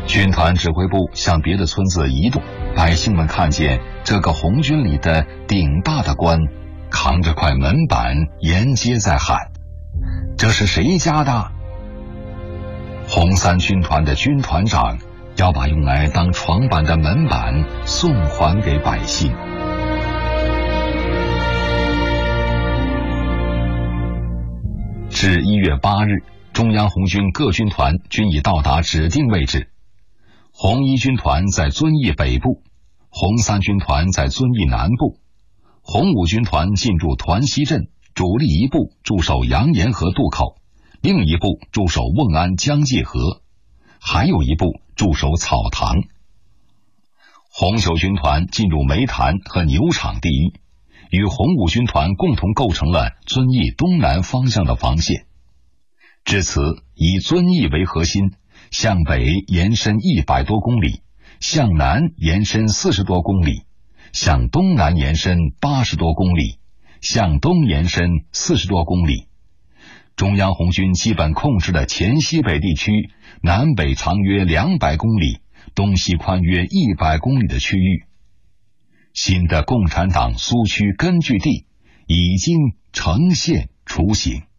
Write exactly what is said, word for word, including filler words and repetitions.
军团指挥部向别的村子移动，百姓们看见这个红军里的顶大的官扛着块门板沿街在喊：这是谁家的？红三军团的军团长要把用来当床板的门板送还给百姓。至一月八日，中央红军各军团均已到达指定位置。红一军团在遵义北部，红三军团在遵义南部，红五军团进驻团西镇，主力一部驻守杨岩河渡口，另一部驻守瓮安江界河，还有一部驻守草堂。红九军团进入煤炭和牛场地域，与红五军团共同构成了遵义东南方向的防线。至此，以遵义为核心，向北延伸一百多公里，向南延伸四十多公里，向东南延伸八十多公里，向东延伸四十多公里。中央红军基本控制了前西北地区南北长约两百公里，东西宽约一百公里的区域。新的共产党苏区根据地已经呈现雏形。